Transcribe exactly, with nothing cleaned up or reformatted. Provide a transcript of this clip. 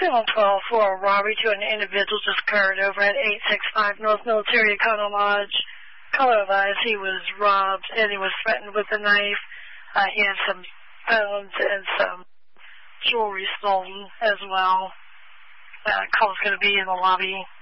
seven twelve for a robbery to an individual just occurred over at eight sixty-five North Military Econo Lodge. Color of eyes, he was robbed and he was threatened with a knife. Uh, he had some phones and some jewelry stolen as well. Uh, call's going to be in the lobby